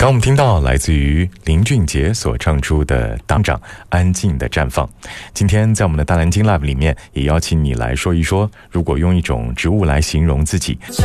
刚我们听到来自于林俊杰所唱出的党长安静的绽放。今天在我们的大蓝鲸 Live 里面也邀请你来说一说，如果用一种植物来形容自己